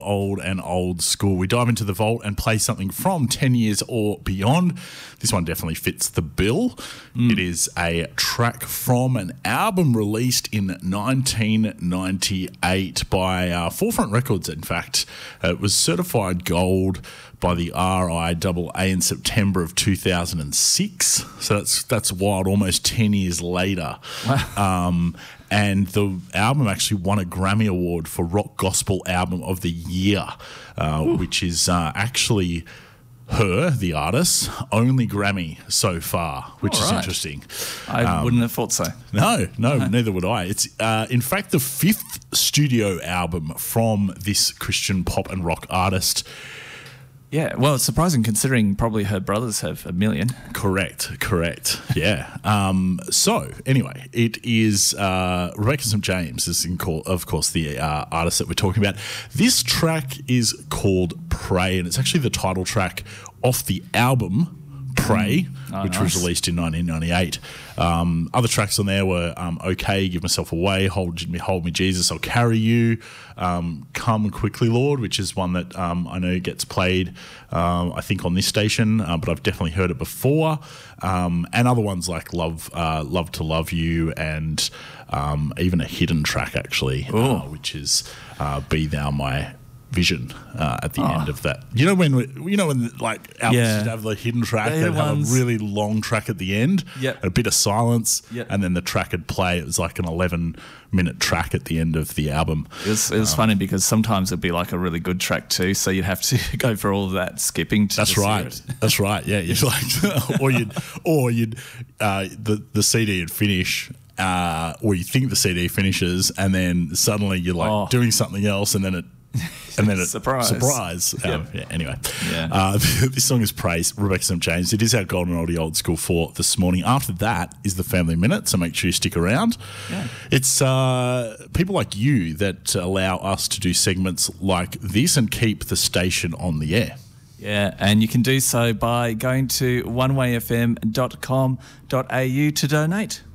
old school. We dive into the vault and play something from 10 years or beyond. This one definitely fits the bill. It is a track from an album released in 1998 by Forefront Records, in fact. It was certified gold by the RIAA in September of 2006. So that's wild, almost 10 years later. Wow. And the album actually won a Grammy Award for Rock Gospel Album of the Year, which is actually her, the artist, only Grammy so far, which is interesting. I wouldn't have thought so. No, neither would I. It's, in fact, the fifth studio album from this Christian pop and rock artist. Yeah, well, it's surprising considering probably her brothers have 1 million. Correct. Yeah. So, anyway, it is Rebecca St. James is, of course, the artist that we're talking about. This track is called Pray, and it's actually the title track off the album Pray, which was released in 1998. Other tracks on there were Okay, Give Myself Away, Hold Me Jesus, I'll Carry You, Come Quickly Lord, which is one that I know gets played I think on this station, but I've definitely heard it before, and other ones like Love to Love You, and even a hidden track actually, which is Be Thou My Vision at the end of that. You know when like albums have the hidden track, they'd have a really long track at the end, a bit of silence, and then the track would play. It was like an 11-minute track at the end of the album. It was funny because sometimes it'd be like a really good track too, so you'd have to go for all of that skipping to That's right. That's right. Yeah, you'd like the CD would finish. Or you think the CD finishes, and then suddenly you're like doing something else, and then it surprise. Anyway, this song is Praise, Rebecca St. James. It is our Golden Oldie Old School for this morning. After that is the Family Minute, so make sure you stick around. It's people like you that allow us to do segments like this and keep the station on the air. Yeah, and you can do so by going to onewayfm.com.au to donate.